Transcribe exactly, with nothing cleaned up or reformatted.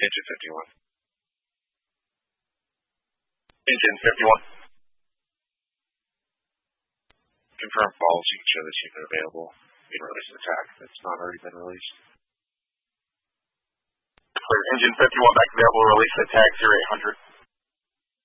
Engine fifty-one. Engine fifty-one. Confirm calls. You can show this unit available. You can release an attack if it's not already been released. Clear. Engine fifty-one back available. Release attack zero eight hundred.